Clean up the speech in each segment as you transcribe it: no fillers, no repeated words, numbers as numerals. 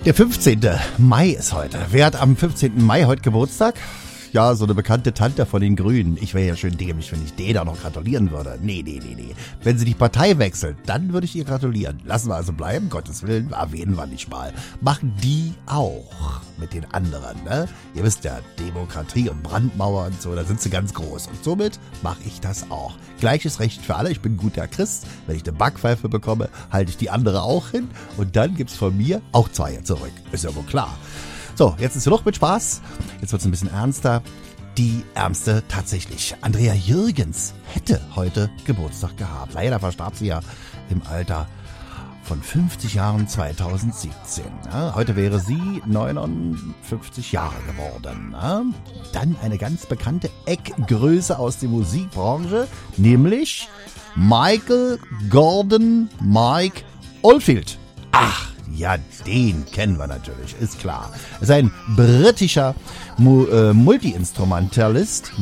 Der 15. Mai ist heute. Wer hat am 15. Mai heute Geburtstag? Ja, so eine bekannte Tante von den Grünen. Ich wäre ja schön dämlich, wenn ich der da noch gratulieren würde. Nee. Wenn sie die Partei wechselt, dann würde ich ihr gratulieren. Lassen wir also bleiben, Gottes Willen, erwähnen wir nicht mal. Machen die auch mit den anderen, ne? Ihr wisst ja, Demokratie und Brandmauer und so, da sind sie ganz groß. Und somit mache ich das auch. Gleiches Recht für alle, ich bin ein guter Christ. Wenn ich eine Backpfeife bekomme, halte ich die andere auch hin. Und dann gibt's von mir auch 2 zurück. Ist ja wohl klar. So, jetzt ist genug mit Spaß. Jetzt wird's ein bisschen ernster. Die Ärmste tatsächlich. Andrea Jürgens hätte heute Geburtstag gehabt. Leider verstarb sie ja im Alter von 50 Jahren 2017. Ja, heute wäre sie 59 Jahre geworden. Ja. Dann eine ganz bekannte Eckgröße aus der Musikbranche, nämlich Michael Gordon Mike Oldfield. Ach, ja, den kennen wir natürlich, ist klar. Er ist ein britischer Multi-Instrumentalist,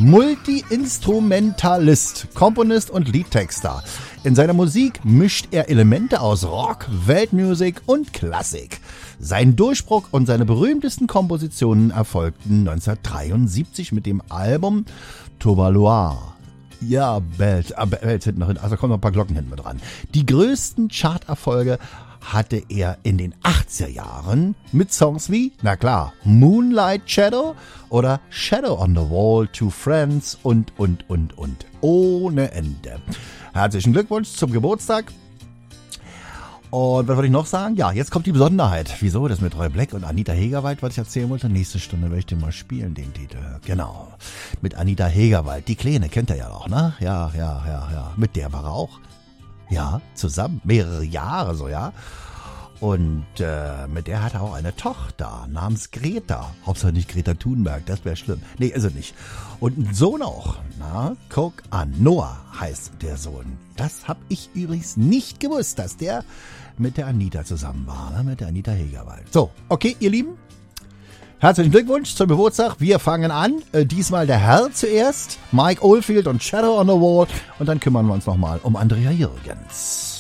Komponist und Liedtexter. In seiner Musik mischt er Elemente aus Rock, Weltmusik und Klassik. Sein Durchbruch und seine berühmtesten Kompositionen erfolgten 1973 mit dem Album Tourba. Ja, bellt hinten noch hin, also kommen noch ein paar Glocken hinten mit dran. Die größten Charterfolge hatte er in den 80er Jahren mit Songs wie, na klar, Moonlight Shadow oder Shadow on the Wall, Two Friends und. Ohne Ende. Herzlichen Glückwunsch zum Geburtstag. Und was wollte ich noch sagen? Ja, jetzt kommt die Besonderheit. Wieso? Das mit Roy Black und Anita Hegerwald, was ich erzählen wollte. Nächste Stunde werde ich den mal spielen, den Titel. Genau. Mit Anita Hegerwald. Die Kleine kennt er ja noch, ne? Ja. Mit der war er auch. Ja, zusammen. Mehrere Jahre so, ja. Und mit der hat er auch eine Tochter namens Greta. Hauptsache nicht Greta Thunberg, das wäre schlimm. Nee, ist er nicht. Und einen Sohn auch. Na, guck an. Noah heißt der Sohn. Das habe ich übrigens nicht gewusst, dass der mit der Anita zusammen war, ne? Mit der Anita Hegerwald. So, okay, ihr Lieben. Herzlichen Glückwunsch zum Geburtstag. Wir fangen an. Diesmal der Herr zuerst. Mike Oldfield und Shadow on the Wall. Und dann kümmern wir uns nochmal um Andrea Jürgens.